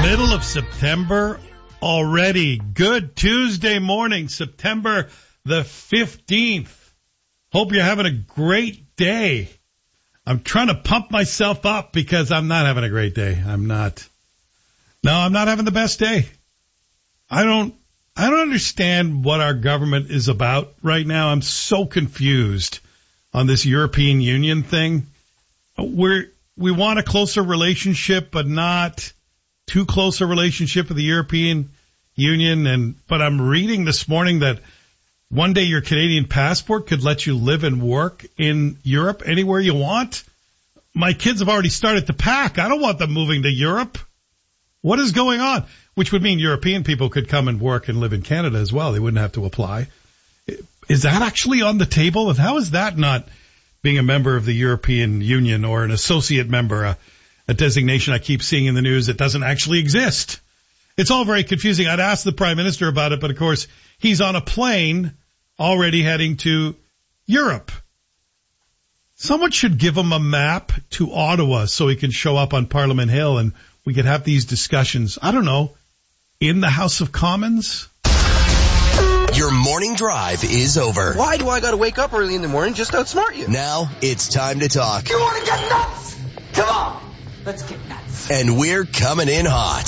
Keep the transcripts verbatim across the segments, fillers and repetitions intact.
Middle of September already. Good Tuesday morning, September the fifteenth. Hope you're having a great day. I'm trying to pump myself up because I'm not having a great day. I'm not. No, I'm not having the best day. I don't, I don't understand what our government is about right now. I'm so confused on this European Union thing. We're, we want a closer relationship, but not too close a relationship with the European Union. And, but I'm reading this morning that one day your Canadian passport could let you live and work in Europe anywhere you want. My kids have already started to pack. I don't want them moving to Europe. What is going on? Which would mean European people could come and work and live in Canada as well. They wouldn't have to apply. Is that actually on the table? And how is that not being a member of the European Union or an associate member, a, a designation I keep seeing in the news that doesn't actually exist? It's all very confusing. I'd asked the Prime Minister about it, but of course he's on a plane already heading to Europe. Someone should give him a map to Ottawa so he can show up on Parliament Hill and we could have these discussions, I don't know, in the House of Commons. Your morning drive is over. Why do I gotta wake up early in the morning just to outsmart you? Now it's time to talk. You wanna get nuts? Come on, let's get nuts. And we're coming in hot.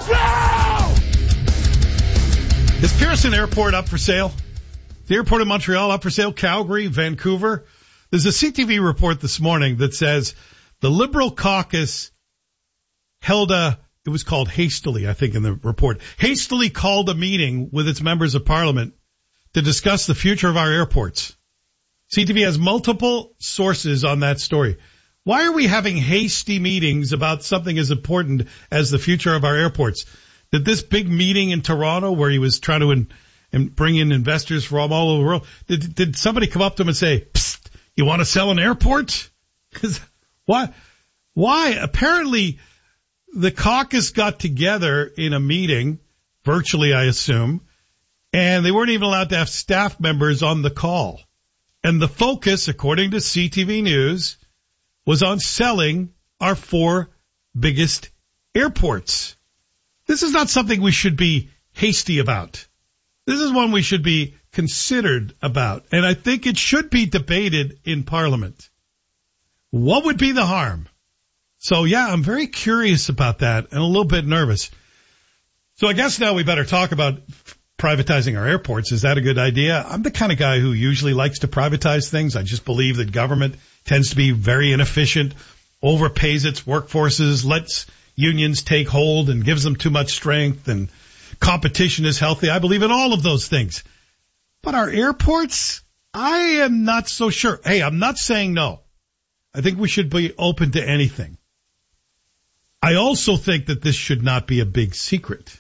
Let's go! Is Pearson Airport up for sale? The airport in Montreal up for sale? Calgary, Vancouver? There's a C T V report this morning that says the Liberal caucus held a, it was called hastily, I think in the report, hastily called a meeting with its members of parliament to discuss the future of our airports. C T V has multiple sources on that story. Why are we having hasty meetings about something as important as the future of our airports? Did this big meeting in Toronto where he was trying to in, and bring in investors from all over the world, did, did somebody come up to him and say, psst, you want to sell an airport? Because why? Why? Apparently, the caucus got together in a meeting, virtually I assume, and they weren't even allowed to have staff members on the call. And the focus, according to C T V News, was on selling our four biggest airports. This is not something we should be hasty about. This is one we should be considered about. And I think it should be debated in Parliament. What would be the harm? So, yeah, I'm very curious about that and a little bit nervous. So I guess now we better talk about privatizing our airports. Is that a good idea? I'm the kind of guy who usually likes to privatize things. I just believe that government tends to be very inefficient, overpays its workforces, lets unions take hold and gives them too much strength, and competition is healthy. I believe in all of those things. But our airports, I am not so sure. Hey, I'm not saying no. I think we should be open to anything. I also think that this should not be a big secret.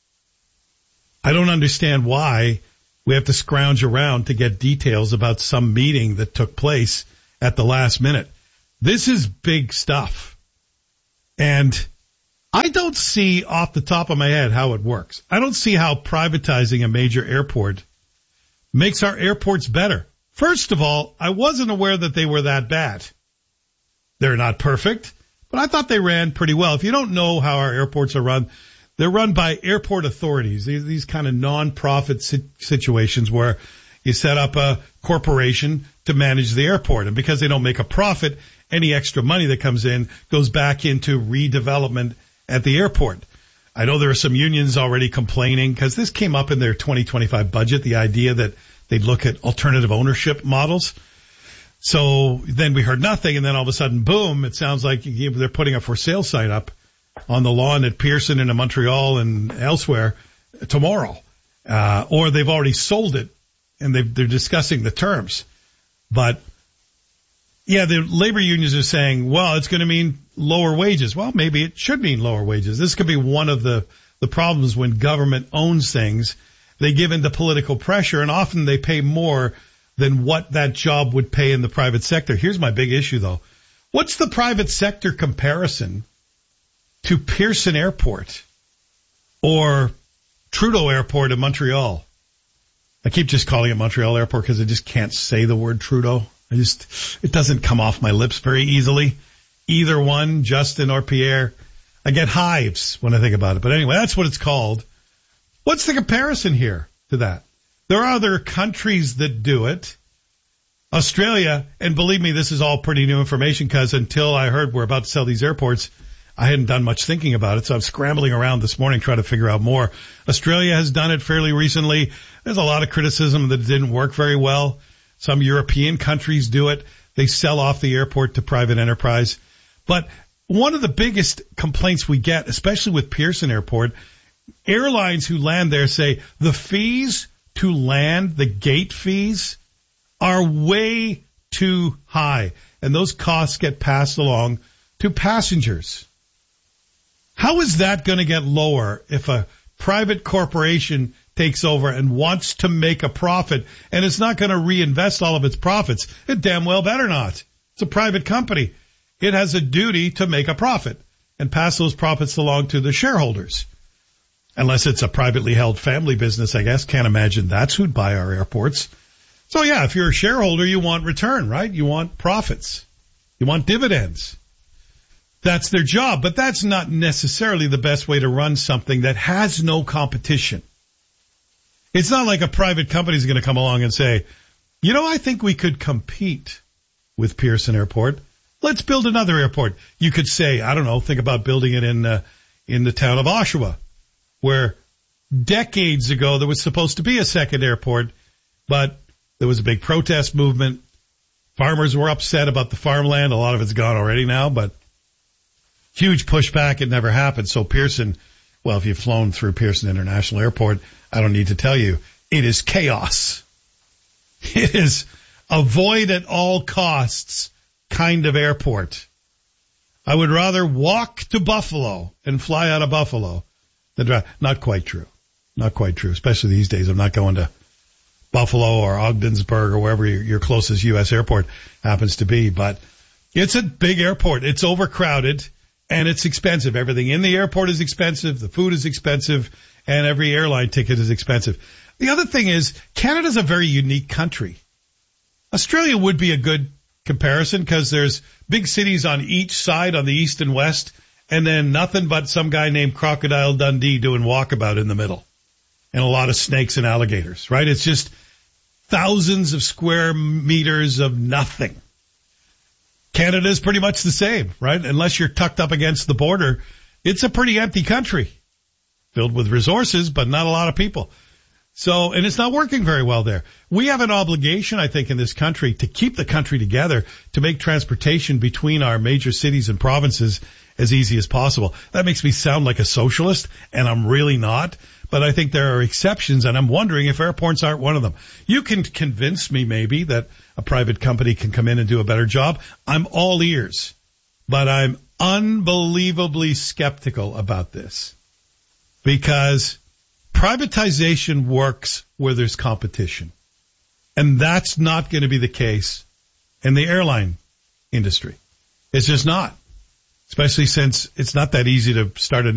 I don't understand why we have to scrounge around to get details about some meeting that took place at the last minute. This is big stuff. And I don't see off the top of my head how it works. I don't see how privatizing a major airport makes our airports better. First of all, I wasn't aware that they were that bad. They're not perfect, but I thought they ran pretty well. If you don't know how our airports are run, they're run by airport authorities, these, these kind of non-profit si- situations where you set up a corporation to manage the airport. And because they don't make a profit, any extra money that comes in goes back into redevelopment at the airport. I know there are some unions already complaining because this came up in their twenty twenty-five budget, the idea that they'd look at alternative ownership models. So then we heard nothing, and then all of a sudden, boom, it sounds like they're putting a for sale sign up on the lawn at Pearson and in Montreal and elsewhere tomorrow. Uh, or they've already sold it, and they've, they're discussing the terms. But, yeah, the labor unions are saying, well, it's going to mean lower wages. Well, maybe it should mean lower wages. This could be one of the, the problems when government owns things. They give into political pressure, and often they pay more than what that job would pay in the private sector. Here's my big issue, though. What's the private sector comparison to Pearson Airport or Trudeau Airport in Montreal? I keep just calling it Montreal Airport because I just can't say the word Trudeau. I just, it doesn't come off my lips very easily. Either one, Justin or Pierre. I get hives when I think about it. But anyway, that's what it's called. What's the comparison here to that? There are other countries that do it. Australia, and believe me, this is all pretty new information because until I heard we're about to sell these airports, I hadn't done much thinking about it. So I'm scrambling around this morning trying to figure out more. Australia has done it fairly recently. There's a lot of criticism that it didn't work very well. Some European countries do it. They sell off the airport to private enterprise. But one of the biggest complaints we get, especially with Pearson Airport, airlines who land there say the fees to land, the gate fees, are way too high, and those costs get passed along to passengers. How is that going to get lower if a private corporation takes over and wants to make a profit, and it's not going to reinvest all of its profits? It damn well better not. It's a private company. It has a duty to make a profit and pass those profits along to the shareholders. Unless it's a privately held family business, I guess. Can't imagine that's who'd buy our airports. So yeah, if you're a shareholder, you want return, right? You want profits. You want dividends. That's their job, but that's not necessarily the best way to run something that has no competition. It's not like a private company is going to come along and say, you know, I think we could compete with Pearson Airport. Let's build another airport. You could say, I don't know, think about building it in, uh, in the town of Oshawa, where decades ago there was supposed to be a second airport, but there was a big protest movement. Farmers were upset about the farmland. A lot of it's gone already now, but huge pushback. It never happened. So Pearson, well, if you've flown through Pearson International Airport, I don't need to tell you, it is chaos. It is avoid at all costs kind of airport. I would rather walk to Buffalo and fly out of Buffalo than drive. Not quite true. Not quite true, especially these days. I'm not going to Buffalo or Ogdensburg or wherever your, your closest U S airport happens to be. But it's a big airport. It's overcrowded and it's expensive. Everything in the airport is expensive. The food is expensive and every airline ticket is expensive. The other thing is Canada's a very unique country. Australia would be a good comparison because there's big cities on each side on the east and west and then nothing but some guy named Crocodile Dundee doing walkabout in the middle. And a lot of snakes and alligators, right? It's just thousands of square meters of nothing. Canada is pretty much the same, right? Unless you're tucked up against the border, it's a pretty empty country filled with resources, but not a lot of people. So, and it's not working very well there. We have an obligation, I think, in this country to keep the country together, to make transportation between our major cities and provinces as easy as possible. That makes me sound like a socialist, and I'm really not. But I think there are exceptions, and I'm wondering if airports aren't one of them. You can convince me maybe that a private company can come in and do a better job. I'm all ears. But I'm unbelievably skeptical about this because privatization works where there's competition. And that's not going to be the case in the airline industry. It's just not. Especially since it's not that easy to start a new